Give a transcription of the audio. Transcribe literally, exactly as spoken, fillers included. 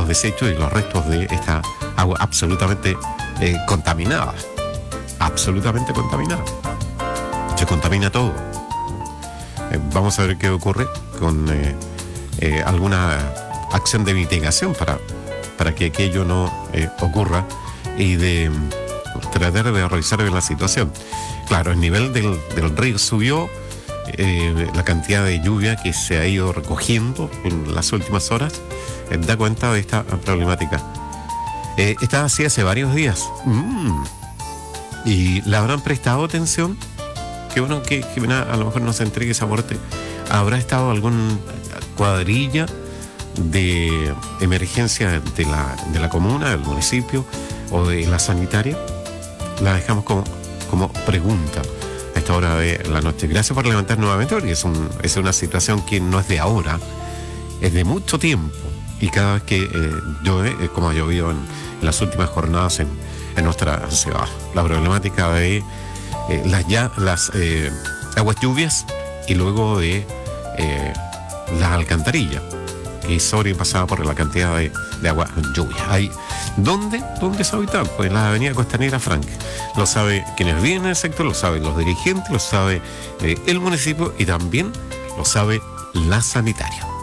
los desechos y los restos de esta agua absolutamente eh, contaminada. Absolutamente contaminada. Se contamina todo. Eh, vamos a ver qué ocurre con eh, eh, alguna acción de mitigación para, para que aquello no eh, ocurra y de tratar de revisar bien la situación. Claro, el nivel del, del río subió, eh, la cantidad de lluvia que se ha ido recogiendo en las últimas horas eh, da cuenta de esta problemática. Eh, está así hace varios días. Mm. ¿Y le habrán prestado atención? Qué bueno que Jimena a lo mejor nos entregue ese aporte. ¿Habrá estado alguna cuadrilla de emergencia de la, de la comuna, del municipio o de la sanitaria? La dejamos como, como pregunta a esta hora de la noche. Gracias por levantar nuevamente, porque es, un, es una situación que no es de ahora, es de mucho tiempo. Y cada vez que eh, llueve, eh, como ha llovido en, en las últimas jornadas en, en nuestra ciudad, la problemática de eh, las, ya, las eh, aguas lluvias y luego de eh, las alcantarillas, que sobrepasaba por la cantidad de, de agua lluvia. Ahí, ¿dónde? ¿Dónde es habitual? Pues la avenida Costanera Franca. Lo sabe quienes viven en el sector, lo saben los dirigentes, lo sabe eh, el municipio y también lo sabe la sanitaria.